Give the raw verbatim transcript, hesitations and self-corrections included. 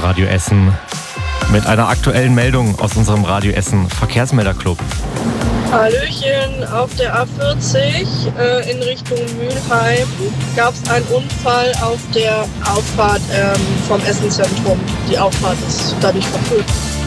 Radio Essen mit einer aktuellen Meldung aus unserem Radio Essen Verkehrsmelderclub. Hallöchen, auf der A vierzig äh, in Richtung Mülheim gab es einen Unfall auf der Auffahrt ähm, vom Essenzentrum. Die Auffahrt ist dadurch verkürzt.